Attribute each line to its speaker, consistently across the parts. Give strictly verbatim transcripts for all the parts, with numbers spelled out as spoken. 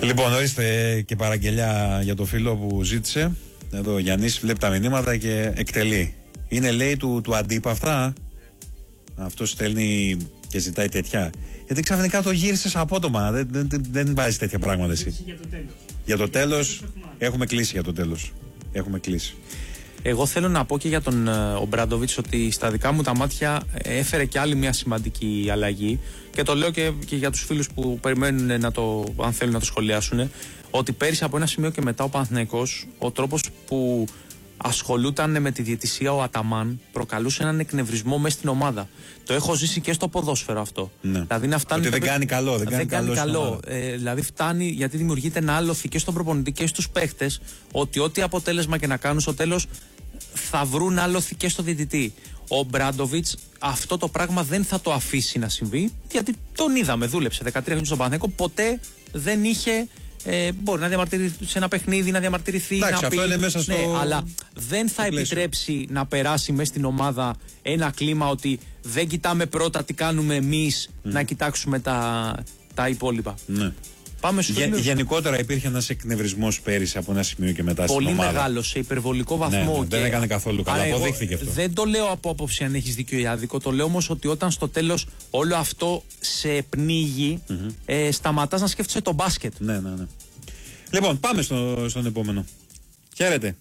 Speaker 1: Λοιπόν, ορίστε και παραγγελιά για το φίλο που ζήτησε. Εδώ ο Γιάννης βλέπει τα μηνύματα και εκτελεί. Είναι, λέει, του, του Αντίπα αυτά. Αυτό στέλνει και ζητάει τέτοια. Γιατί ξαφνικά το γύρισες απότομα. Δεν, δεν, δεν, δεν βάζεις τέτοια πράγματα εσύ.
Speaker 2: Για το τέλος.
Speaker 1: Για το τέλος έχουμε κλείσει. Για το τέλος έχουμε κλείσει.
Speaker 3: Εγώ θέλω να πω και για τον Ομπράντοβιτς ότι στα δικά μου τα μάτια έφερε και άλλη μια σημαντική αλλαγή και το λέω και, και για τους φίλους που περιμένουν να το, αν θέλουν να το σχολιάσουν, ότι πέρυσι από ένα σημείο και μετά ο Παναθηναϊκός, ο τρόπος που ασχολούταν με τη διαιτησία ο Αταμάν προκαλούσε έναν εκνευρισμό μέσα στην ομάδα. Το έχω ζήσει και στο ποδόσφαιρο αυτό.
Speaker 1: Ναι.
Speaker 3: Δηλαδή να φτάνει.
Speaker 1: Ότι δεν κάνει καλό. Δεν,
Speaker 3: δεν
Speaker 1: κάνει,
Speaker 3: κάνει καλό.
Speaker 1: καλό.
Speaker 3: Ε, δηλαδή φτάνει γιατί δημιουργείται ένα άλοθη και στον προπονητή και στους παίχτες ότι ό,τι αποτέλεσμα και να κάνουν στο τέλος θα βρουν άλοθη και στο διαιτητή. Ο Μπράντοβιτς αυτό το πράγμα δεν θα το αφήσει να συμβεί, γιατί τον είδαμε, δούλεψε δεκατρία χρόνια στον Παναθηναϊκό, ποτέ δεν είχε. Ε, μπορεί να διαμαρτυρηθεί σε ένα παιχνίδι, να διαμαρτυρηθεί.
Speaker 1: Εντάξει,
Speaker 3: να πει,
Speaker 1: αυτό είναι μέσα στο...
Speaker 3: ναι, αλλά δεν θα επιτρέψει να περάσει μέσα στην ομάδα ένα κλίμα ότι δεν κοιτάμε πρώτα τι κάνουμε εμείς, mm. να κοιτάξουμε τα, τα υπόλοιπα.
Speaker 1: Ναι.
Speaker 3: Πάμε στους
Speaker 1: Γε, γενικότερα υπήρχε ένας εκνευρισμός πέρυσι από ένα σημείο και μετά
Speaker 3: πολύ
Speaker 1: στην ομάδα.
Speaker 3: Πολύ μεγάλο, σε υπερβολικό βαθμό.
Speaker 1: Ναι, ναι,
Speaker 3: και...
Speaker 1: δεν έκανε καθόλου καλά. Αποδείχθηκε αυτό.
Speaker 3: Δεν το λέω από άποψη αν έχεις δίκιο ή άδικο. Το λέω όμως ότι όταν στο τέλος όλο αυτό σε πνίγει, mm-hmm. ε, σταματάς να σκέφτεσαι το μπάσκετ.
Speaker 1: Ναι, ναι, ναι. Λοιπόν, πάμε στο, στον επόμενο. Χαίρετε.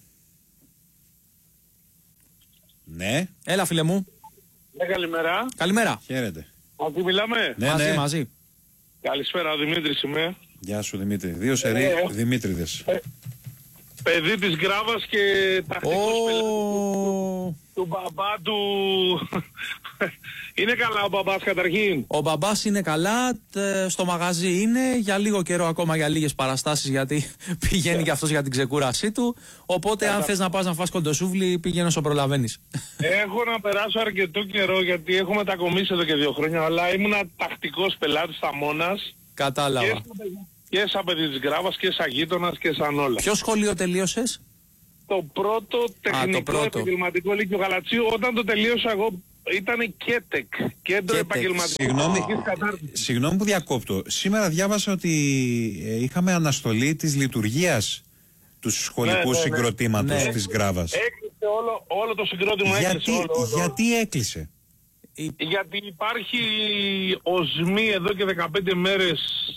Speaker 1: Ναι.
Speaker 3: Έλα, φίλε μου.
Speaker 4: Ναι, καλημέρα.
Speaker 3: Καλημέρα.
Speaker 1: Χαίρετε.
Speaker 4: Μαζί μιλάμε.
Speaker 1: Ναι,
Speaker 3: μαζί,
Speaker 1: ναι.
Speaker 3: μαζί.
Speaker 4: Καλησπέρα, ο Δημήτρης είμαι.
Speaker 1: Γεια σου, Δημήτρη. Δύο σερί
Speaker 4: ε,
Speaker 1: Δημήτριδες.
Speaker 4: Ε, παιδί της Γκράβας και τακτικός
Speaker 3: oh.
Speaker 4: πελάτης του, του μπαμπά του. Είναι καλά ο μπαμπάς καταρχήν?
Speaker 3: Ο μπαμπάς είναι καλά, τε, στο μαγαζί είναι για λίγο καιρό ακόμα, για λίγες παραστάσεις, γιατί πηγαίνει και αυτός για την ξεκούρασή του. Οπότε αν θες να πας να φας κοντοσούβλι, πήγαινε όσο προλαβαίνεις.
Speaker 4: Έχω να περάσω αρκετό καιρό γιατί έχω μετακομίσει εδώ και δύο χρόνια, αλλά ήμουν τακτικός πελάτης στα Μόνας.
Speaker 3: Κατάλαβα.
Speaker 4: Και, και σαν παιδί της Γκράβας και σαν γείτονας και σαν όλα.
Speaker 3: Ποιο σχολείο τελείωσες?
Speaker 4: Το πρώτο τεχνικό Α, το επαγγελματικό λύκειο Γαλατσίου. Όταν το τελείωσα εγώ ήταν ΚΕΤΕΚ, Κέντρο Επαγγελματικής Κατάρτισης.
Speaker 1: Συγγνώμη που διακόπτω. Σήμερα διάβασα ότι ε, είχαμε αναστολή της λειτουργίας του σχολικού ναι, ναι, ναι. συγκροτήματος ναι. της Γκράβας.
Speaker 4: Έκλεισε όλο, όλο το συγκρότημα.
Speaker 1: Γιατί,
Speaker 4: έκλεισε όλο, όλο.
Speaker 1: γιατί έκλεισε?
Speaker 4: Γιατί υπάρχει οσμή εδώ και δεκαπέντε μέρες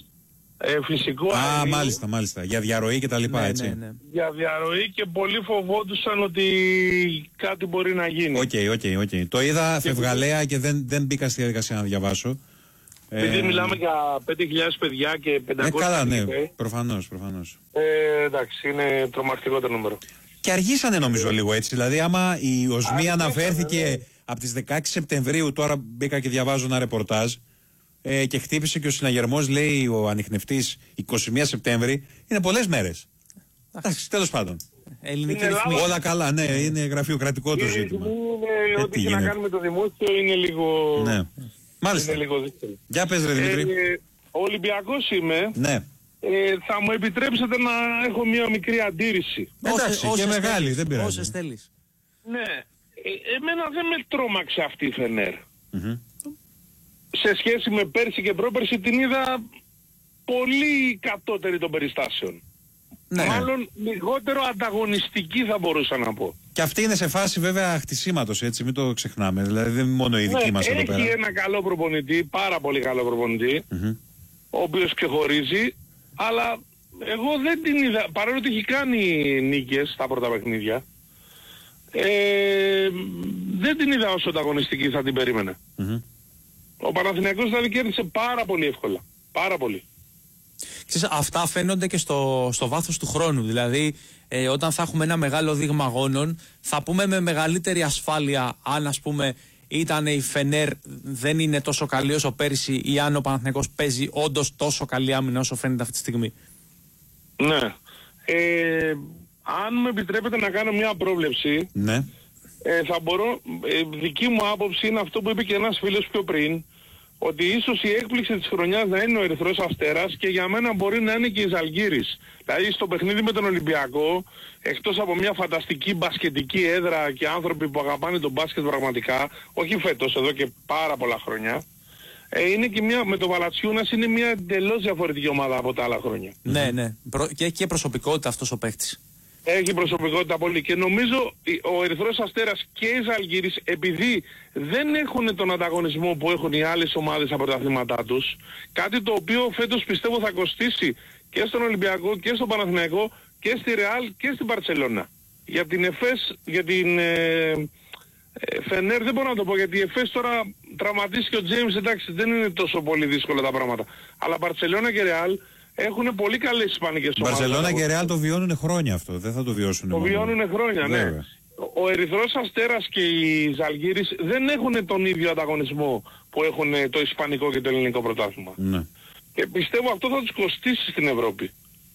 Speaker 4: ε, φυσικό
Speaker 1: Α,
Speaker 4: αερίου.
Speaker 1: μάλιστα, μάλιστα. Για διαρροή και τα λοιπά,
Speaker 3: ναι,
Speaker 1: έτσι.
Speaker 3: Ναι, ναι.
Speaker 4: Για διαρροή και πολλοί φοβόντουσαν ότι κάτι μπορεί να γίνει.
Speaker 1: Οκ, οκ, οκ. Το είδα φευγαλέα και δεν, δεν μπήκα στη διαδικασία να διαβάσω.
Speaker 4: Επειδή
Speaker 1: ε,
Speaker 4: μιλάμε για πέντε χιλιάδες παιδιά και πεντακόσια.
Speaker 1: Ε, καλά, ναι,
Speaker 4: ε.
Speaker 1: προφανώς, προφανώς.
Speaker 4: Ε, εντάξει, είναι τρομακτικό το νούμερο.
Speaker 1: Και αργήσανε νομίζω λίγο έτσι. Δηλαδή, άμα η οσμή αναφέρθηκε
Speaker 4: ναι.
Speaker 1: από τις δεκαέξι Σεπτεμβρίου, τώρα μπήκα και διαβάζω ένα ρεπορτάζ ε, και χτύπησε και ο συναγερμός, λέει ο ανιχνευτής, εικοστή πρώτη Σεπτέμβρη. Είναι πολλές μέρες. Εντάξει, τέλος πάντων.
Speaker 3: Ελληνική ρυθμή.
Speaker 1: Όλα καλά, ναι, είναι γραφειοκρατικό το ζήτημα.
Speaker 4: Είναι, ό,τι έχει να κάνει με το δημόσιο είναι λίγο.
Speaker 1: Ναι. Μάλιστα.
Speaker 4: Είναι λίγο δύσκολο.
Speaker 1: Για πες, ρε Δημήτρη.
Speaker 4: Ε, ο Ολυμπιακός είμαι.
Speaker 1: Ναι.
Speaker 4: Ε, θα μου επιτρέψετε να έχω μια μικρή αντίρρηση.
Speaker 1: Εντάξει, και μεγάλη, δεν πειράζει.
Speaker 3: Όσες θέλεις.
Speaker 4: Ναι. Ε, εμένα δεν με τρόμαξε αυτή η Φενέρ.
Speaker 1: Mm-hmm.
Speaker 4: Σε σχέση με πέρσι και πρόπερσι την είδα πολύ κατώτερη των περιστάσεων.
Speaker 3: Ναι.
Speaker 4: Μάλλον λιγότερο ανταγωνιστική θα μπορούσα να πω.
Speaker 1: Και αυτή είναι σε φάση βέβαια χτισήματος, έτσι, μην το ξεχνάμε. Δηλαδή δεν είναι μόνο η δική ναι, μας εδώ πέρα.
Speaker 4: Έχει ένα καλό προπονητή, πάρα πολύ καλό προπονητή, mm-hmm. ο οποίος ξεχωρίζει, αλλά εγώ δεν την είδα, παρόλο ότι έχει κάνει νίκες στα πρώτα παιχνίδια, ε, δεν την είδα όσο ανταγωνιστική θα την περίμενα. Mm-hmm. Ο Παναθηναϊκός δηλαδή κέρδισε πάρα πολύ εύκολα. Πάρα πολύ.
Speaker 3: Ξέρεις, αυτά φαίνονται και στο, στο βάθος του χρόνου. Δηλαδή, ε, όταν θα έχουμε ένα μεγάλο δείγμα αγώνων, θα πούμε με μεγαλύτερη ασφάλεια αν, ας πούμε, ήταν η Φενέρ δεν είναι τόσο καλή όσο πέρυσι ή αν ο Παναθηναϊκός παίζει όντως τόσο καλή άμυνα όσο φαίνεται αυτή τη στιγμή.
Speaker 4: Ναι. Ε, αν μου επιτρέπετε να κάνω μια πρόβλεψη,
Speaker 1: ναι.
Speaker 4: ε, θα μπορώ, ε, δική μου άποψη είναι αυτό που είπε και ένας φίλος πιο πριν, ότι ίσως η έκπληξη της χρονιάς να είναι ο Ερυθρός Αστέρας και για μένα μπορεί να είναι και η Ζαλγκίρις. Δηλαδή στο παιχνίδι με τον Ολυμπιακό, εκτός από μια φανταστική μπασκετική έδρα και άνθρωποι που αγαπάνε τον μπάσκετ πραγματικά, όχι φέτος, εδώ και πάρα πολλά χρόνια, ε, είναι και μια, με το Valanciunas είναι μια εντελώς διαφορετική ομάδα από τα άλλα χρόνια.
Speaker 3: Ναι, ναι. Προ, και έχει και προσωπικότητα αυτός ο παίχτης.
Speaker 4: Έχει προσωπικότητα πολύ και νομίζω ο Ερυθρός Αστέρας και η Ζαλγκίρις, επειδή δεν έχουν τον ανταγωνισμό που έχουν οι άλλες ομάδες από τα αθλήματά τους, κάτι το οποίο φέτος πιστεύω θα κοστίσει και στον Ολυμπιακό και στον Παναθηναϊκό και στη Ρεάλ και στην Μπαρτσελώνα. Για την ΕΦΕΣ, για την ε, ε, Φενέρ δεν μπορώ να το πω, γιατί η ΕΦΕΣ τώρα τραυματίστηκε ο Τζέιμς, εντάξει δεν είναι τόσο πολύ δύσκολα τα πράγματα. Αλλά Μπαρτσελώνα και Ρεάλ έχουν πολύ καλές ισπανικές ομάδες.
Speaker 1: Μπαρσελόνα και Ρεάλ το βιώνουν χρόνια αυτό, δεν θα το βιώσουν.
Speaker 4: Το βιώνουν χρόνια, ναι. Βέβαια. Ο Ερυθρός Αστέρας και οι Ζαλγκίρις δεν έχουν τον ίδιο ανταγωνισμό που έχουν το ισπανικό και το ελληνικό πρωτάθλημα.
Speaker 1: Ναι.
Speaker 4: Και πιστεύω αυτό θα τους κοστίσει στην Ευρώπη.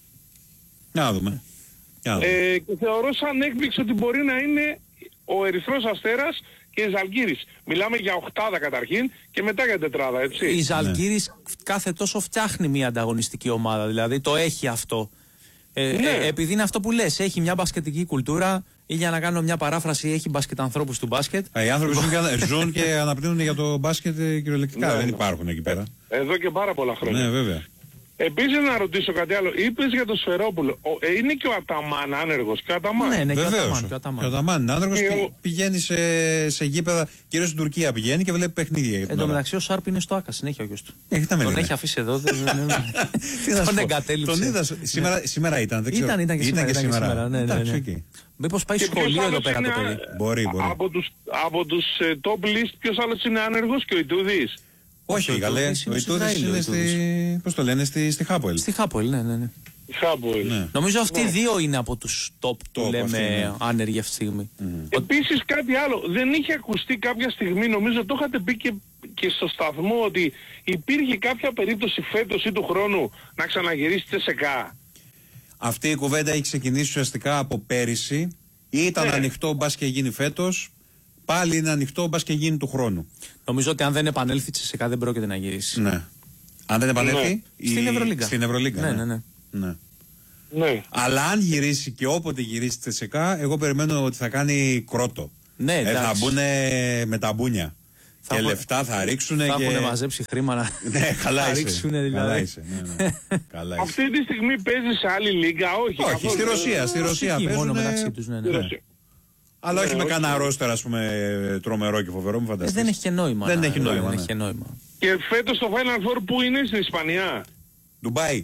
Speaker 1: Να δούμε.
Speaker 4: Ε, και θεωρώ σαν έκπληξη ότι μπορεί να είναι ο Ερυθρός Αστέρας και η Ζαλγκίρις. Μιλάμε για οκτάδα καταρχήν και μετά για τετράδα, έτσι.
Speaker 3: Η Ζαλγκίρις ναι. κάθε τόσο φτιάχνει μια ανταγωνιστική ομάδα, δηλαδή το έχει αυτό. Ε, ναι. ε, επειδή είναι αυτό που λες, έχει μια μπασκετική κουλτούρα, ή για να κάνω μια παράφραση, έχει μπασκετανθρώπους του μπάσκετ.
Speaker 1: Ε, οι άνθρωποι ζουν και, ζουν και αναπνέουν για το μπάσκετ κυριολεκτικά, ναι, δεν υπάρχουν εκεί πέρα.
Speaker 4: Εδώ και πάρα πολλά χρόνια.
Speaker 1: Ναι, βέβαια.
Speaker 4: Επίσης να ρωτήσω κάτι άλλο. Είπες για το Σφερόπουλο. Ο, ε, είναι και ο Αταμάν άνεργος. Και ο Αταμάν.
Speaker 3: Ναι, ναι,
Speaker 1: βεβαίως.
Speaker 3: Και ο Αταμάν, και ο Αταμάν.
Speaker 1: Και ο Αταμάν είναι άνεργος
Speaker 4: και
Speaker 1: και
Speaker 4: ο...
Speaker 1: πηγαίνει σε, σε γήπεδα, κυρίως στην Τουρκία πηγαίνει και βλέπει παιχνίδια.
Speaker 3: Εν τω μεταξύ ο Σάρπ είναι στο Άκα, συνέχεια ο γιος του.
Speaker 1: Έχει τα
Speaker 3: τον έχει αφήσει εδώ. Τον εγκατέλειψε.
Speaker 1: Τον είδα σήμερα, σήμερα ήταν, δεν ξέρω.
Speaker 3: Ήταν, ήταν και σήμερα.
Speaker 1: Ήταν και σήμερα.
Speaker 3: Ναι, ναι, ναι. Μήπως πάει σχολείο εδώ πέρα το παιδί.
Speaker 1: Μπορεί, μπορεί.
Speaker 4: Από τους, από τους uh, top list ποιος άλλος είναι άνεργος και ο Ιτούδης.
Speaker 1: Όχι, καλέ. Ο Ιτούδης είναι στη... Πώς το λένε, στη, στη Χάπολ.
Speaker 3: Στη Χάπολ, ναι, ναι. ναι.
Speaker 4: Χάπολ.
Speaker 1: Ναι.
Speaker 3: Νομίζω αυτοί οι
Speaker 4: ναι.
Speaker 3: δύο είναι από τους top που λέμε
Speaker 1: αυτή, ναι.
Speaker 3: άνεργοι αυτή τη στιγμή.
Speaker 1: Mm.
Speaker 4: Επίσης κάτι άλλο. Δεν είχε ακουστεί κάποια στιγμή, νομίζω το είχατε πει και, και στο σταθμό, ότι υπήρχε κάποια περίπτωση φέτος ή του χρόνου να ξαναγυρίσει τσεσεκά.
Speaker 1: Αυτή η κουβέντα έχει ξεκινήσει ουσιαστικά από πέρυσι. Ήταν ναι. ανοιχτό, μπας και γίνει φέτος. Πάλι είναι ανοιχτό, μπας και γίνει του χρόνου.
Speaker 3: Νομίζω ότι αν δεν επανέλθει τσεσεκά δεν πρόκειται να γυρίσει.
Speaker 1: Ναι. Αν δεν επανέλθει.
Speaker 3: Ναι. Η... Στην Ευρωλίγκα.
Speaker 1: Στην Ευρωλίγκα.
Speaker 3: Ναι, ναι, ναι.
Speaker 1: ναι.
Speaker 4: ναι.
Speaker 1: Αλλά αν γυρίσει και όποτε γυρίσει τσεσεκά, εγώ περιμένω ότι θα κάνει κρότο.
Speaker 3: Ναι,
Speaker 1: ε, θα μπουν με τα μπούνια. Θα και έχω... λεφτά θα ρίξουν.
Speaker 3: Θα
Speaker 1: και...
Speaker 3: έχουν μαζέψει χρήμα να
Speaker 1: ναι, καλά
Speaker 3: θα
Speaker 1: είσαι.
Speaker 3: ρίξουν δηλαδή.
Speaker 1: Καλά είσαι. Ναι, ναι. καλά είσαι.
Speaker 4: Αυτή τη στιγμή παίζει σε άλλη λίγα, όχι.
Speaker 1: Όχι, στη Ρωσία. Στη Ρωσία παίζουν.
Speaker 3: Μόνο μεταξύ τους, ναι, ναι.
Speaker 1: Αλλά
Speaker 4: ναι,
Speaker 1: όχι με
Speaker 4: όχι.
Speaker 1: κανένα ρόστερ, ας πούμε, τρομερό και φοβερό, μου φανταστείς.
Speaker 3: Ε, δεν έχει και νόημα.
Speaker 1: Δεν
Speaker 3: να,
Speaker 1: έχει νόημα.
Speaker 3: Δεν
Speaker 1: ναι.
Speaker 3: έχει και νόημα.
Speaker 4: Και φέτος το Final Four που είναι στην Ισπανία.
Speaker 1: Ντουμπάι.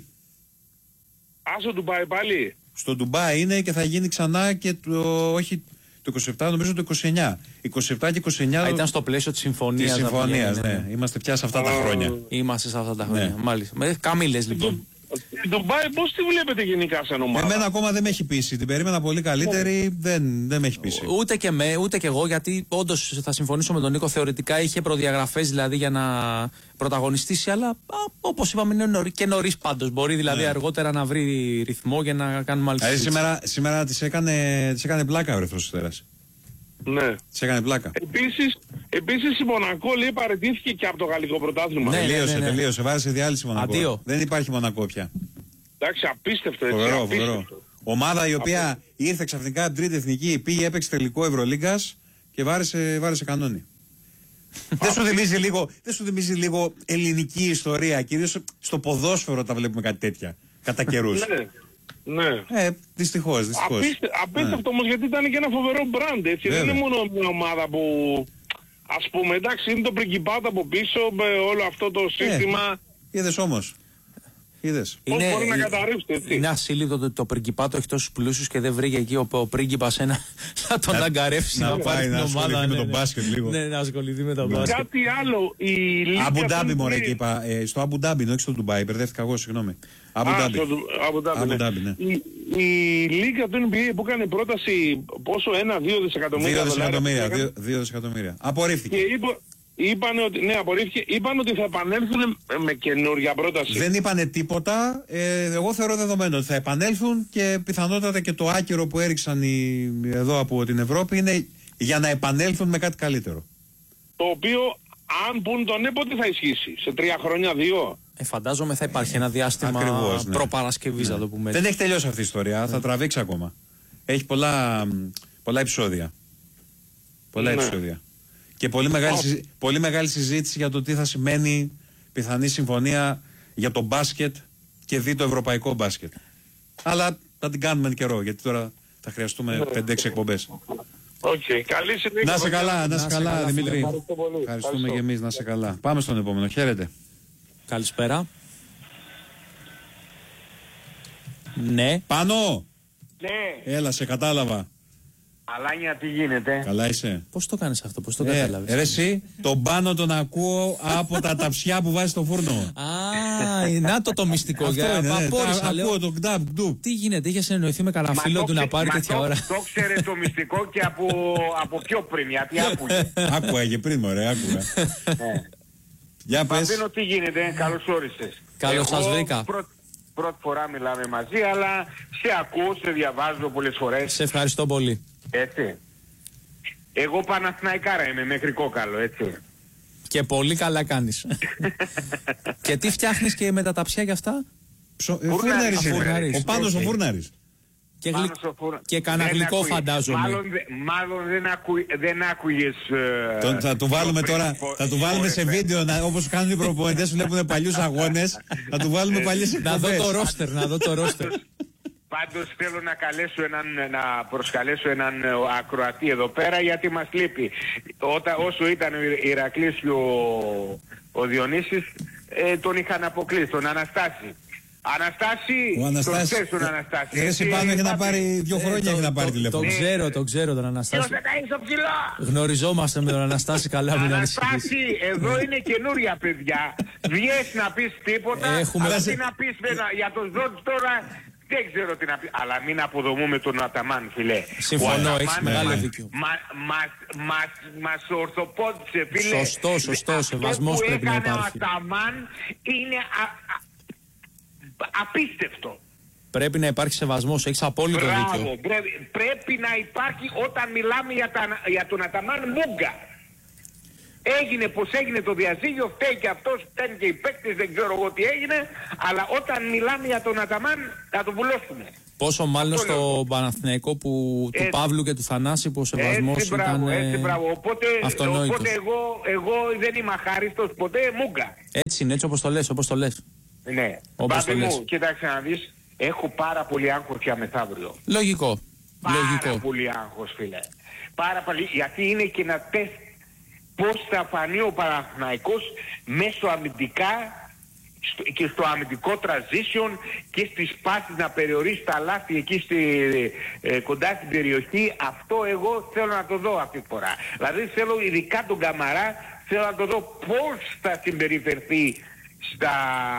Speaker 4: Άσο Ντουμπάι πάλι.
Speaker 1: Στο Ντουμπάι είναι και θα γίνει ξανά και το, όχι το είκοσι επτά, νομίζω το είκοσι εννιά. είκοσι επτά και είκοσι εννιά.
Speaker 3: Α, ήταν στο πλαίσιο της συμφωνίας.
Speaker 1: Της συμφωνίας, ναι.
Speaker 3: ναι.
Speaker 1: Είμαστε πια σε αυτά τα χρόνια.
Speaker 3: Είμαστε σε αυτά τα χρόνια.
Speaker 1: Ναι.
Speaker 3: Μάλιστα. Με καμήλες λοιπόν.
Speaker 4: Η Ντουμπάι πώς τη βλέπετε γενικά σαν ομάδα?
Speaker 1: Εμένα ακόμα δεν με έχει πείσει. Την περίμενα πολύ καλύτερη, δεν, δεν με έχει πείσει.
Speaker 3: Ούτε και, με, ούτε και εγώ, γιατί όντως θα συμφωνήσω με τον Νίκο. Θεωρητικά είχε προδιαγραφές δηλαδή για να πρωταγωνιστήσει, αλλά όπως είπαμε είναι νωρί, και νωρίς πάντως. Μπορεί δηλαδή ναι. αργότερα να βρει ρυθμό για να κάνουμε άλλη συζήτηση.
Speaker 1: Σήμερα, σήμερα της έκανε, της έκανε πλάκα ο Ερυθρός Αστέρας.
Speaker 4: Ναι.
Speaker 1: Της έκανε πλάκα.
Speaker 4: Επίσης, επίσης η Μονακό λέει παραιτήθηκε και από το γαλλικό πρωτάθλημα.
Speaker 3: Ναι,
Speaker 1: τελείωσε,
Speaker 3: ναι, ναι, ναι.
Speaker 1: τελείωσε. Βάρεσε διάλυση Μονακό.
Speaker 3: Αντίο.
Speaker 1: Δεν υπάρχει Μονακό πια.
Speaker 4: Εντάξει, απίστευτο έτσι.
Speaker 1: Φοβερό,
Speaker 4: απίστευτο.
Speaker 1: φοβερό. Ομάδα η οποία Απο... ήρθε ξαφνικά από την τρίτη εθνική, πήγε, έπαιξε τελικό Ευρωλίγκας και βάρεσε, βάρεσε κανόνι. δεν, σου θυμίζει λίγο, δεν σου θυμίζει λίγο ελληνική ιστορία, κυρίως στο ποδόσφαιρο τα βλέπουμε κάτι τέτοια, κατά καιρούς.
Speaker 4: ναι, ναι.
Speaker 1: Ε, δυστυχώς, δυστυχώς.
Speaker 4: Απίστε, απίστευτο ναι. όμως, γιατί ήταν και ένα φοβερό μπραντ, έτσι. Βέβαια. Δεν είναι μόνο μια ομάδα που, ας πούμε, εντάξει, είναι το Πριγκιπάτο από πίσω, όλο αυτό το σύστημα.
Speaker 1: Ε, είδες όμως. Είδες.
Speaker 4: Πώς
Speaker 3: είναι,
Speaker 4: μπορεί να καταρρύψει, έτσι.
Speaker 3: Είναι ασύλληπτο ότι το Πριγκιπάτο έχει τόσους πλούσιους και δεν βρήκε εκεί ο, ο πρίγκιπας ένα να τον αγκαρεύσει, να,
Speaker 1: να
Speaker 3: πάρει την
Speaker 1: να
Speaker 3: ομάδα.
Speaker 1: Ναι, με
Speaker 3: ναι,
Speaker 1: τον
Speaker 3: ναι.
Speaker 1: μπάσκετ λίγο.
Speaker 3: Ναι, να ασχοληθεί με τον μπάσκετ.
Speaker 4: Κάτι άλλο. Η Λίγκα
Speaker 1: Αμπουντάμπι,
Speaker 4: των...
Speaker 1: μωρέ, και είπα. Ε, στο Αμπουντάμπι, όχι στο Ντουμπάι. Μπερδεύτηκα εγώ, συγγνώμη.
Speaker 4: Αμπουντάμπι.
Speaker 1: Αμπουντάμπι, ναι.
Speaker 4: Η, η Λίγκα του Εν Μπι Έι που έκανε πρόταση πόσο, ένα, δύο δισεκατομμύρια.
Speaker 1: Δύο δισεκατομμύρια. Δύο, δύο δισεκατομμύρια. Απορρίφθηκε.
Speaker 4: Και είπα, είπανε ότι, ναι, απορρίφθηκε. Είπαν ότι θα επανέλθουν με καινούργια πρόταση.
Speaker 1: Δεν είπανε τίποτα. Ε, εγώ θεωρώ δεδομένο ότι θα επανέλθουν και πιθανότατα και το άκυρο που έριξαν οι, εδώ από την Ευρώπη είναι για να επανέλθουν με κάτι καλύτερο.
Speaker 4: Το οποίο, αν πούν τον ναι, πότε θα ισχύσει? Σε τρία χρόνια, δύο?
Speaker 3: Ε, φαντάζομαι θα υπάρχει ένα διάστημα
Speaker 1: Ακριβώς, ναι.
Speaker 3: προπαρασκευής,
Speaker 1: ναι.
Speaker 3: να το πούμε.
Speaker 1: Δεν έχει τελειώσει αυτή η ιστορία. Ναι. Θα τραβήξει ακόμα. Έχει πολλά, πολλά επεισόδια. Πολλά ναι. επεισόδια. Και πολύ μεγάλη, συζή... πολύ μεγάλη συζήτηση για το τι θα σημαίνει πιθανή συμφωνία για το μπάσκετ και δει το ευρωπαϊκό μπάσκετ. Αλλά θα την κάνουμε καιρό, γιατί τώρα θα χρειαστούμε πέντε έξι εκπομπές.
Speaker 4: Okay. Καλή συνέχεια.
Speaker 1: Να σε καλά, να σε καλά, καλά Δημήτρη.
Speaker 4: Ευχαριστώ πολύ.
Speaker 1: Ευχαριστούμε και εμείς, να σε καλά. Πάμε στον επόμενο. Χαίρετε.
Speaker 3: Καλησπέρα. Ναι.
Speaker 1: Πάνω.
Speaker 2: Ναι.
Speaker 1: Έλα, σε κατάλαβα.
Speaker 2: Αλάνια, τι γίνεται?
Speaker 1: Καλά είσαι?
Speaker 3: Πώς το κάνεις αυτό, πώς το
Speaker 1: ε,
Speaker 3: κατάλαβες?
Speaker 1: Ρε εσύ, τον Πάνο τον ακούω από τα ταψιά που βάζει στο φούρνο.
Speaker 3: Α, να το το μυστικό.
Speaker 1: Αυτό
Speaker 3: για
Speaker 1: είναι, ναι,
Speaker 3: απόρρισα,
Speaker 1: τα,
Speaker 3: λέω.
Speaker 1: ακούω τον κταπ, ντουπ.
Speaker 3: Τι γίνεται, είχε συνεννοηθεί με κανένα φίλο του να πάρει τέτοια
Speaker 2: το,
Speaker 3: ώρα?
Speaker 2: Το ξέρε το μυστικό και από, από πιο πριν, γιατί άκουγε.
Speaker 1: Άκουγα και πριν, μωρέ, άκουγα.
Speaker 2: Ναι.
Speaker 1: Για πες.
Speaker 2: Παντίνο, τι γίνεται, καλώς όρισες.
Speaker 3: Καλώς σας βρήκα.
Speaker 2: Πρώτη, πρώτη φορά μιλάμε μαζί, αλλά σε ακούω, σε διαβάζω πολλές φορές.
Speaker 3: Σε ευχαριστώ πολύ.
Speaker 2: Έτσι. Εγώ Παναθηναϊκάρα είμαι, μέχρι κόκαλο, έτσι.
Speaker 3: Και πολύ καλά κάνεις. Και τι φτιάχνεις και με τα ταψιά κι αυτά?
Speaker 1: Ψο... Ε, φούρναρης είναι.
Speaker 3: φούρναρης.
Speaker 1: Ο Πάνος ο
Speaker 3: Okay.
Speaker 1: φούρναρης.
Speaker 3: Και,
Speaker 2: Πάνω
Speaker 3: γλυ...
Speaker 2: στο φουρ-
Speaker 3: και κανένα
Speaker 2: δεν
Speaker 3: γλυκό
Speaker 2: ακούει-
Speaker 3: φαντάζομαι.
Speaker 2: Μάλλον, δε- μάλλον δεν, ακού, δεν άκουγες... ε,
Speaker 1: Τον, θα του βάλουμε
Speaker 2: πριν
Speaker 1: τώρα,
Speaker 2: φο-
Speaker 1: θα του βάλουμε σε
Speaker 2: φορές.
Speaker 1: βίντεο, να, όπως κάνουν οι προπονητές που βλέπουν παλιούς αγώνες, θα του βάλουμε παλιές
Speaker 3: Να δω
Speaker 1: εκπομπές.
Speaker 3: το ρόστερ, να δω το ρόστερ.
Speaker 2: Πάντως θέλω να καλέσω έναν, να προσκαλέσω έναν ε, ακροατή εδώ πέρα, γιατί μας λείπει. Όταν, όσο ήταν ο Ηρα- Ηρακλής και ο, ο Διονύσης, ε, τον είχαν αποκλείσει, τον Αναστάση. Αναστάση,
Speaker 1: Ο
Speaker 2: τον
Speaker 1: Αναστάσης,
Speaker 2: ξέρεις τον Αναστάση.
Speaker 1: ε, εσύ πάνω έχει να πάρει, δύο χρόνια έχει να πάρει
Speaker 3: Το
Speaker 1: τηλέφωνο.
Speaker 3: ξέρω, το ξέρω τον
Speaker 2: Ποιος
Speaker 3: Αναστάση.
Speaker 2: θα καεί στο ψηλό!
Speaker 3: Γνωριζόμαστε με τον Αναστάση καλά, μην ανησυχείς.
Speaker 2: Αναστάση, εδώ είναι καινούρια παιδιά. Βγες να πεις τίποτα,
Speaker 3: Έχουμε-
Speaker 2: αλλά
Speaker 1: Αλλά
Speaker 2: τι
Speaker 1: σε-
Speaker 2: να πεις με- για τον Ζόρτζ τώρα, δεν ξέρω τι να πεις. Αλλά μην αποδομούμε τον Αταμάν, φιλέ.
Speaker 3: Συμφωνώ,
Speaker 2: Ο
Speaker 3: έχεις
Speaker 2: Αταμάν
Speaker 3: μεγάλο
Speaker 2: μας-
Speaker 3: δίκιο.
Speaker 2: μα- μας, μας, μας ορθοπόδησε, φίλε.
Speaker 3: Σωστό, σωστό,
Speaker 2: Αυτό
Speaker 3: σεβασμός πρέπει να
Speaker 2: που έκανε
Speaker 3: υπάρχει.
Speaker 2: ο Αταμάν είναι α, α, απίστευτο.
Speaker 3: Πρέπει να υπάρχει σεβασμός, έχεις απόλυτο
Speaker 2: Μπράβο,
Speaker 3: δίκιο.
Speaker 2: πρέπει, πρέπει να υπάρχει όταν μιλάμε για, τα, για τον Αταμάν Μούγκα. Έγινε πως έγινε το διαζύγιο, φταίει και αυτός, φταίνει και οι παίκτες, δεν ξέρω εγώ τι έγινε, αλλά όταν μιλάμε για τον Αταμάν θα το βουλώσουμε.
Speaker 3: Πόσο μάλλον
Speaker 2: Αυτό λέω.
Speaker 3: στο Παναθηναϊκό που, του
Speaker 2: Έτσι.
Speaker 3: Παύλου και του Θανάση που ο σεβασμός
Speaker 2: Έτσι μπράβο,
Speaker 3: ήταν
Speaker 2: έτσι
Speaker 3: ε,
Speaker 2: μπράβο. Οπότε,
Speaker 3: αυτονόητος.
Speaker 2: οπότε εγώ, εγώ δεν είμαι αχάριστος ποτέ, Μούγκα.
Speaker 3: Έτσι είναι, έτσι όπως το λες, όπως το λες.
Speaker 2: Ναι.
Speaker 3: Όπως
Speaker 2: Μπάμπη
Speaker 3: το λες.
Speaker 2: μου, κοίταξε να δεις, έχω πάρα πολύ άγχος για μεθαύριο.
Speaker 3: Λογικό.
Speaker 2: Πάρα
Speaker 3: Λογικό.
Speaker 2: πολύ άγχος, φίλε. Πάρα πολύ, γιατί είναι και ένα τεστ πώς θα φανεί ο Παναθηναϊκός μέσω αμυντικά στο- και στο αμυντικό transition και στις πάσεις να περιορίσει τα λάθη εκεί στη, ε, κοντά στην περιοχή. Αυτό εγώ θέλω να το δω αυτή τη φορά. Δηλαδή θέλω ειδικά τον Καμαρά, θέλω να το δω πώς θα συμπεριφερθεί στα...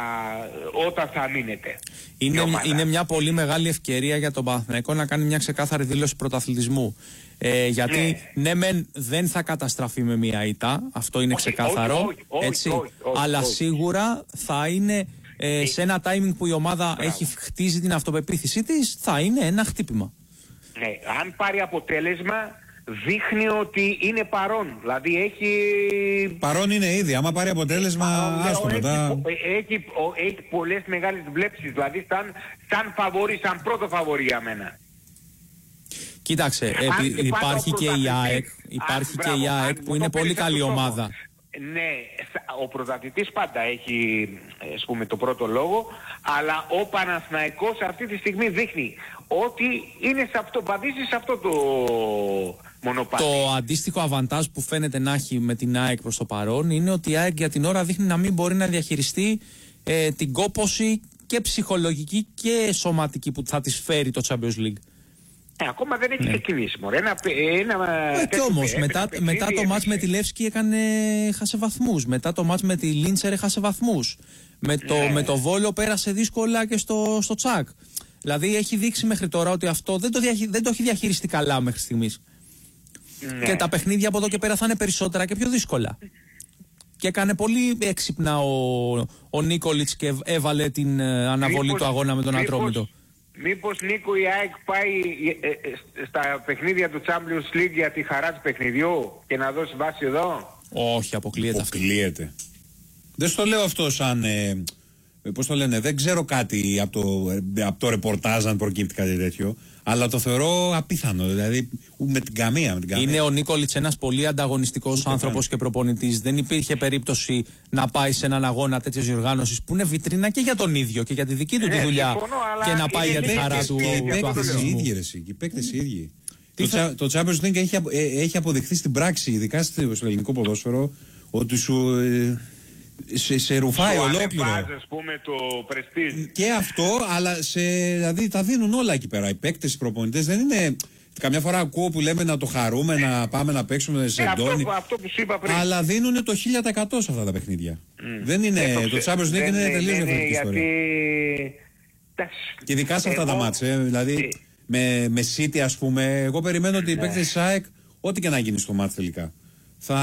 Speaker 2: όταν θα μείνεται. η
Speaker 3: Είναι,
Speaker 2: ομάδα.
Speaker 3: είναι μια πολύ μεγάλη ευκαιρία για τον Παναθηναϊκό να κάνει μια ξεκάθαρη δήλωση πρωταθλητισμού. Ε, γιατί ναι. ναι μεν δεν θα καταστραφεί με μια ήττα, αυτό είναι
Speaker 2: Όχι,
Speaker 3: ξεκάθαρο,
Speaker 2: όχι, όχι,
Speaker 3: έτσι,
Speaker 2: όχι, όχι,
Speaker 3: αλλά
Speaker 2: όχι.
Speaker 3: σίγουρα θα είναι ε, σε ένα timing που η ομάδα
Speaker 2: Μπράβο.
Speaker 3: έχει χτίζει την αυτοπεποίθησή της, θα είναι ένα χτύπημα.
Speaker 2: Ναι, αν πάρει αποτέλεσμα δείχνει ότι είναι παρόν. Δηλαδή έχει...
Speaker 1: Παρόν είναι ήδη, άμα πάρει αποτέλεσμα,
Speaker 2: παρόν,
Speaker 1: άστο
Speaker 2: έχει,
Speaker 1: μετά.
Speaker 2: έχει, ο- έχει πολλές μεγάλες βλέψεις. Δηλαδή σαν, σαν φαβορί, σαν πρώτο φαβορί για μένα.
Speaker 3: Κοίταξε,
Speaker 2: Αν
Speaker 3: επί-
Speaker 2: και πάντα
Speaker 3: υπάρχει
Speaker 2: ο
Speaker 3: και η
Speaker 2: πρωταθλητής-
Speaker 3: ΑΕΚ, υπάρχει
Speaker 2: αν-
Speaker 3: και η
Speaker 2: μπράβο,
Speaker 3: ΑΕΚ
Speaker 2: αν
Speaker 3: που
Speaker 2: μου
Speaker 3: είναι
Speaker 2: το
Speaker 3: πολύ
Speaker 2: πήρες
Speaker 3: καλή
Speaker 2: από το
Speaker 3: ομάδα.
Speaker 2: στόμα. Ναι, σα- ο πρωταθλητής πάντα έχει, ας πούμε, το πρώτο λόγο, αλλά ο Παναθηναϊκός αυτή τη στιγμή δείχνει ότι είναι σε αυτό, παδίζει σε αυτό το μονοπάτι.
Speaker 3: Το αντίστοιχο αβαντάζ που φαίνεται να έχει με την ΑΕΚ προς το παρόν είναι ότι η ΑΕΚ για την ώρα δείχνει να μην μπορεί να διαχειριστεί ε, την κόπωση και ψυχολογική και σωματική που θα της φέρει το Champions League.
Speaker 2: Ε, ακόμα δεν έχει ξεκινήσει, μωρέ. Ένα, ένα,
Speaker 3: Ε, και όμως μετά, μετά το μάτς με τη Λεύσκη έκανε, χάσε βαθμούς. Μετά το μάτς με τη Λίντσερ έχασε βαθμούς. Με το,
Speaker 2: Ναι.
Speaker 3: με το Βόλο πέρασε δύσκολα και στο, στο Τσακ. Δηλαδή έχει δείξει μέχρι τώρα ότι αυτό δεν το, διαχει, δεν το έχει διαχειριστεί καλά μέχρι στιγμής.
Speaker 2: Ναι.
Speaker 3: Και τα παιχνίδια από εδώ και πέρα θα είναι περισσότερα και πιο δύσκολα. Και έκανε πολύ έξυπνα ο, ο Νίκολιτς και έβαλε την ε, αναβολή
Speaker 2: Μήπως-
Speaker 3: του αγώνα με τον
Speaker 2: μήπως-
Speaker 3: Ατρόμητο.
Speaker 2: Μήπως, Νίκο, η ΑΕΚ πάει ε, ε, στα παιχνίδια του Champions League για τη χαρά του παιχνιδιού και να δώσει βάση εδώ.
Speaker 3: Όχι, αποκλείεται αυτό.
Speaker 1: Αποκλείεται. Δεν στο λέω αυτό σαν ε, πώς το λένε, δεν ξέρω κάτι από το, από το ρεπορτάζ αν προκύπτει κάτι τέτοιο, αλλά το θεωρώ απίθανο. Δηλαδή με την καμία. Με την καμία.
Speaker 3: Είναι ο Νίκολιτς ένας πολύ ανταγωνιστικός άνθρωπος και προπονητής. Δεν υπήρχε περίπτωση να πάει σε έναν αγώνα τέτοιας διοργάνωσης που είναι βιτρίνα και για τον ίδιο και για τη δική του τη δουλειά.
Speaker 2: συμφωνώ,
Speaker 3: και να πάει για τη χαρά του.
Speaker 1: Και οι παίκτες οι ίδιοι, ρε, οι παίκτες οι ίδιοι. Το, το Champions League έχει, έχει αποδειχθεί στην πράξη, ειδικά στο ελληνικό ποδόσφαιρο, ότι σου. Ε, σε, σε ρουφάει
Speaker 2: σου
Speaker 1: ολόκληρο.
Speaker 2: Ανεβάζει, ας πούμε, το πρεστίζ.
Speaker 1: Και αυτό, αλλά σε, δηλαδή τα δίνουν όλα εκεί πέρα. Οι παίκτες, οι προπονητές δεν είναι. Καμιά φορά ακούω που λέμε να το χαρούμε, να πάμε να παίξουμε σε εντόνι.
Speaker 2: Αυτό, αυτό που σου είπα πριν.
Speaker 1: Αλλά δίνουν το χίλια τοις εκατό σε αυτά τα παιχνίδια. Mm. Δεν είναι.
Speaker 2: Ε,
Speaker 1: το Champions League είναι τελείως διαφορετική ιστορία. Και ειδικά σε αυτά εγώ... τα μάτς. Ε, δηλαδή ε... με, με City, ας πούμε, εγώ περιμένω ότι οι παίκτες της ΑΕΚ, ό,τι και να γίνει στο μάτς τελικά, θα,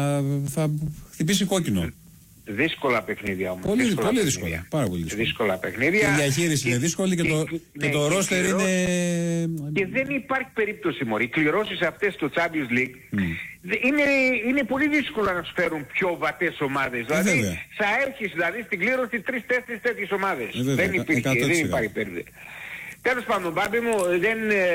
Speaker 1: θα χτυπήσει κόκκινο.
Speaker 2: Δύσκολα παιχνίδια όμως.
Speaker 1: Πολύ δύσκολα. Πολύ
Speaker 2: δύσκολα.
Speaker 1: δύσκολα. Πάρα πολύ δύσκολα.
Speaker 2: δύσκολα παιχνίδια.
Speaker 1: Η διαχείριση και, είναι δύσκολη και, και, το, και, ναι, το ρόστερ είναι.
Speaker 2: Και δεν υπάρχει περίπτωση μωρή. Οι κληρώσεις αυτές στο Champions League mm. είναι, είναι πολύ δύσκολο να τους φέρουν πιο βατές ομάδες. Ε, δηλαδή θα έχεις δηλαδή στην κλήρωση τρεις-τέσσερις τέτοιες ομάδες. Ε, δεν, υπήρχε, δεν υπάρχει περίπτωση. Τέλος πάντων, Μπάμπη μου, δεν,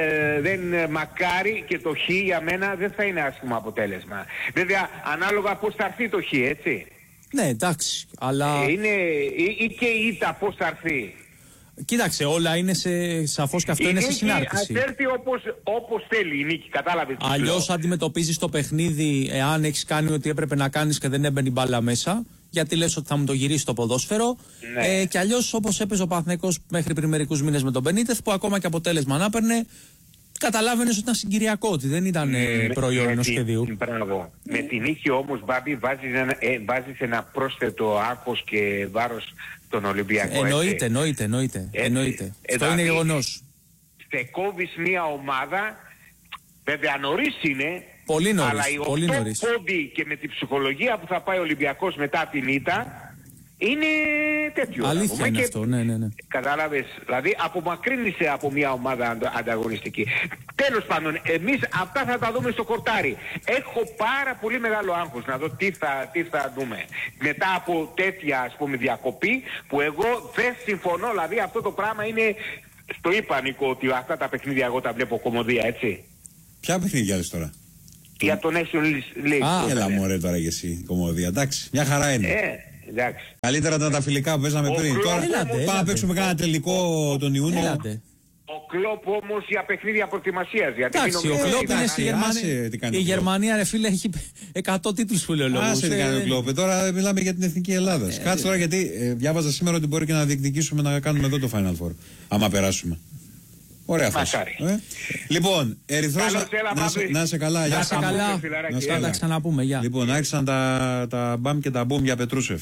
Speaker 2: δεν μακάρι και το χ για μένα δεν θα είναι άσχημο αποτέλεσμα. Βέβαια, ανάλογα πώς θα έρθει το χ, έτσι.
Speaker 3: Ναι, εντάξει, αλλά...
Speaker 2: Είναι ή, ή και η ήττα πώς θα έρθει.
Speaker 3: Κοίταξε, όλα είναι σε... σαφώς και αυτό η είναι σε συνάρτηση.
Speaker 2: Ας έρθει όπως, όπως θέλει η νίκη, κατάλαβες.
Speaker 3: Αλλιώς αντιμετωπίζεις το παιχνίδι εάν έχεις κάνει ό,τι έπρεπε να κάνεις και δεν έμπαινε η μπάλα μέσα, γιατί λες ότι θα μου το γυρίσει το ποδόσφαιρο. Ναι. Ε, και αλλιώς όπως έπαιζε ο Παναθηναϊκός μέχρι πριν μερικούς μήνες με τον Μπενίτεθ, που ακόμα και αποτέλεσμα να έπαιρνε, καταλάβαινες ότι ήταν συγκυριακό, ότι δεν ήταν με, προϊόν ενός σχεδίου.
Speaker 2: Μπράβο. Mm. Με την νίκη όμως, Μπάμπη, βάζεις ένα, ε, βάζεις ένα πρόσθετο άγχος και βάρος στον Ολυμπιακό.
Speaker 3: Εννοείται, εννοείται, εννοείται. εννοείται. Ε, Αυτό ε, είναι γεγονός.
Speaker 2: Σε κόβεις μια ομάδα, βέβαια νωρίς είναι,
Speaker 3: πολύ νωρίς,
Speaker 2: αλλά οι
Speaker 3: πολύ
Speaker 2: οκτώ
Speaker 3: νωρίς.
Speaker 2: πόντοι και με την ψυχολογία που θα πάει ο Ολυμπιακός μετά την ήττα, είναι τέτοιο.
Speaker 3: Αλήθεια είναι
Speaker 2: και...
Speaker 3: αυτό, ναι, ναι, ναι.
Speaker 2: Κατάλαβες, δηλαδή απομακρύνεσαι από μια ομάδα αντα, ανταγωνιστική. Τέλος πάντων, εμείς αυτά θα τα δούμε στο κορτάρι. Έχω πάρα πολύ μεγάλο άγχος να δω τι θα, τι θα δούμε. Μετά από τέτοια, ας πούμε, διακοπή, που εγώ δεν συμφωνώ, δηλαδή αυτό το πράγμα είναι, στο είπα Νίκο, ότι αυτά τα παιχνίδια εγώ τα βλέπω κομμωδία, έτσι.
Speaker 1: Ποια παιχνίδια λες τώρα?
Speaker 2: Για το National League.
Speaker 1: Α, έλα μωρέ τώρα και εσύ, κομμωδία, εντάξει, μια χαρά είναι.
Speaker 2: Ε, εντάξει.
Speaker 1: Καλύτερα ήταν τα φιλικά που παίζαμε ο πριν. Κλόπ, τώρα πάμε να παίξουμε κανένα τελικό τον Ιούνιο.
Speaker 3: Έλατε.
Speaker 2: Ο Κλόπ όμως για παιχνίδια προετοιμασίας.
Speaker 3: Εντάξει, ο Κλόπ είναι στη Γερμανία. Η Γερμανία, ρε φίλε, έχει εκατό τίτλους φιλολόγους.
Speaker 1: Άσε τι κάνει ο Κλόπ. Τώρα μιλάμε για την εθνική Ελλάδα. Κάτσε τώρα, γιατί διάβαζα σήμερα ότι μπορεί και να διεκδικήσουμε να κάνουμε εδώ το Final Four. Άμα περάσουμε. Ωραία φάση. Ε? Λοιπόν, Ερυθρός, να, να είσαι καλά.
Speaker 3: Να είσαι καλά. Να τα ξαναπούμε. Γεια.
Speaker 1: Λοιπόν, άρχισαν τα, τα μπαμ και τα μπουμ για Πετρούσεφ.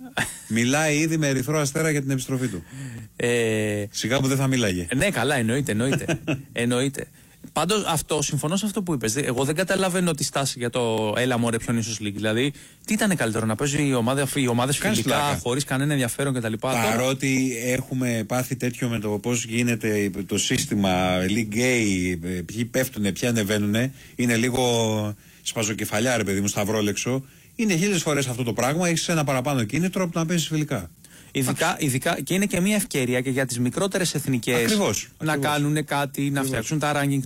Speaker 1: Μιλάει ήδη με Ερυθρό Αστέρα για την επιστροφή του. Ε... Σιγά που δεν θα μίλαγε.
Speaker 3: Ναι, καλά, εννοείται. εννοείται. εννοείται. Πάντως, αυτό, συμφωνώ σε αυτό που είπες. Εγώ δεν καταλαβαίνω τη στάση για το έλα μωρέ ποιον ίσως League. Δηλαδή, τι ήταν καλύτερο, να παίζει οι ομάδες, οι ομάδες φιλικά, χωρίς κανένα ενδιαφέρον κτλ.
Speaker 1: Παρότι έχουμε πάθει τέτοιο με το πώς γίνεται το σύστημα League A, ποιοι πέφτουν, ποιοι ανεβαίνουν, είναι λίγο σπαζοκεφαλιά, ρε παιδί μου, σταυρόλεξο. Είναι χίλιες φορές αυτό το πράγμα, έχεις ένα παραπάνω κίνητρο από να παίζεις φιλικά.
Speaker 3: Ειδικά, ειδικά, και είναι και μια ευκαιρία και για τις μικρότερες εθνικές
Speaker 1: ακριβώς,
Speaker 3: να
Speaker 1: ακριβώς.
Speaker 3: κάνουν κάτι, να φτιάξουν τα ranking